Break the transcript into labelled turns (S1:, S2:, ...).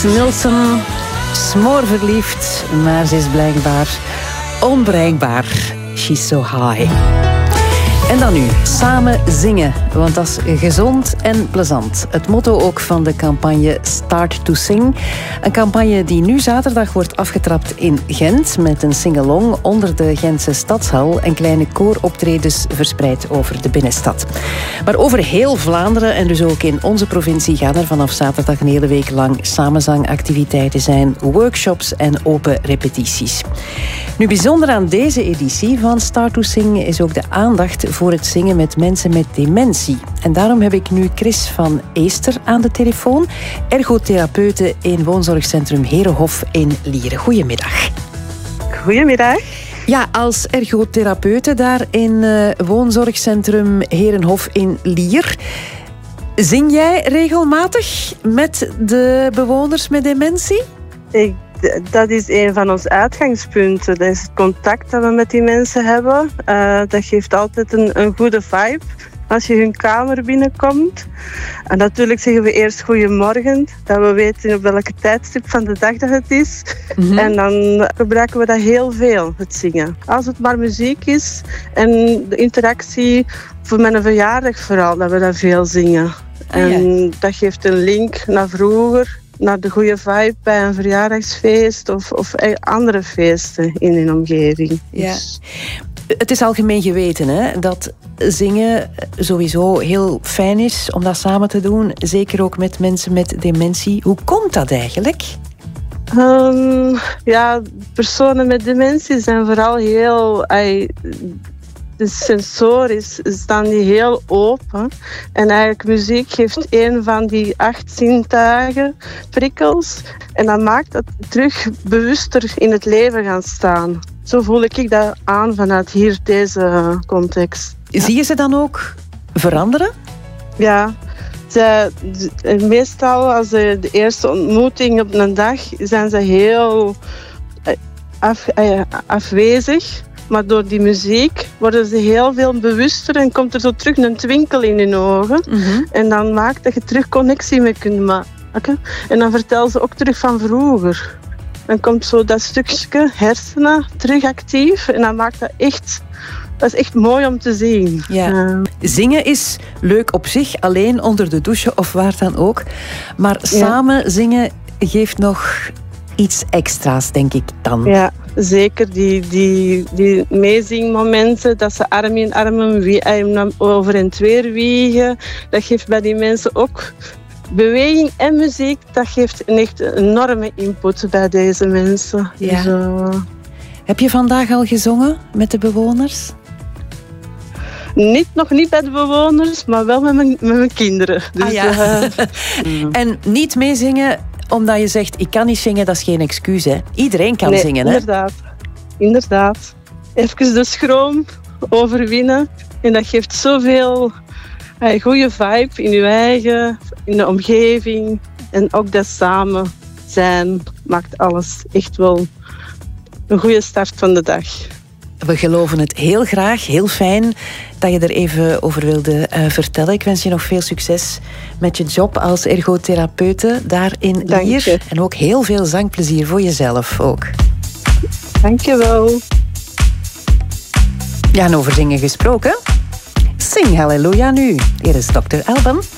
S1: Nilsson, smoorverliefd, maar ze is blijkbaar onbereikbaar. She's so high. En dan nu, samen zingen, want dat is gezond en plezant. Het motto ook van de campagne Start to Sing. Een campagne die nu zaterdag wordt afgetrapt in Gent met een sing-along onder de Gentse Stadshal en kleine kooroptredens verspreid over de binnenstad. Maar over heel Vlaanderen en dus ook in onze provincie gaan er vanaf zaterdag een hele week lang samenzangactiviteiten zijn, workshops en open repetities. Nu, bijzonder aan deze editie van Start to Sing is ook de aandacht voor het zingen met mensen met dementie. En daarom heb ik nu Chris van Eester aan de telefoon, ergotherapeute in woonzorgcentrum Herenhof in Lieren. Goedemiddag.
S2: Goedemiddag.
S1: Ja, als ergotherapeute daar in woonzorgcentrum Herenhof in Lier. Zing jij regelmatig met de bewoners met dementie?
S2: Dat is een van onze uitgangspunten. Dat is het contact dat we met die mensen hebben. Dat geeft altijd een goede vibe als je hun kamer binnenkomt. En natuurlijk zeggen we eerst goedemorgen, dat we weten op welke tijdstip van de dag dat het is. Mm-hmm. En dan gebruiken we dat heel veel, het zingen. Als het maar muziek is en de interactie voor mijn verjaardag vooral, dat we dat veel zingen. En dat geeft een link naar vroeger, naar de goede vibe bij een verjaardagsfeest of andere feesten in een omgeving.
S1: Ja. Dus het is algemeen geweten, hè, dat zingen sowieso heel fijn is om dat samen te doen. Zeker ook met mensen met dementie. Hoe komt dat eigenlijk?
S2: Personen met dementie zijn vooral heel... De sensorisch staan die heel open. En eigenlijk muziek geeft een van die 8 zintuigen prikkels. En dat maakt dat terug bewuster in het leven gaan staan. Zo voel ik dat aan vanuit hier deze context.
S1: Zie je ze dan ook veranderen?
S2: Ja. Meestal als de eerste ontmoeting op een dag zijn ze heel afwezig. Maar door die muziek worden ze heel veel bewuster en komt er zo terug een twinkel in hun ogen. Mm-hmm. En dan maakt dat je terug connectie mee kunt maken. En dan vertellen ze ook terug van vroeger. Dan komt zo dat stukje hersenen terug actief. En dan maakt dat echt... Dat is echt mooi om te zien.
S1: Ja. Zingen is leuk op zich, alleen onder de douche of waar dan ook. Maar samen zingen geeft nog iets extra's, denk ik dan.
S2: Ja, zeker. Die meezingmomenten, dat ze arm in arm over en weer wiegen. Dat geeft bij die mensen ook beweging en muziek. Dat geeft een echt enorme input bij deze mensen.
S1: Ja. Dus, heb je vandaag al gezongen met de bewoners?
S2: Nog niet bij de bewoners, maar wel met mijn kinderen. Dus,
S1: En niet meezingen omdat je zegt, ik kan niet zingen, dat is geen excuus, hè? Iedereen kan zingen, hè?
S2: Inderdaad. Even de schroom overwinnen. En dat geeft zoveel goede vibe in je eigen, in de omgeving. En ook dat samen zijn maakt alles echt wel een goede start van de dag.
S1: We geloven het heel graag, heel fijn dat je er even over wilde vertellen. Ik wens je nog veel succes met je job als ergotherapeute daar in Lier. En ook heel veel zangplezier voor jezelf ook.
S2: Dank je wel.
S1: Ja, en over zingen gesproken. Sing Halleluja nu. Hier is Dr. Alban.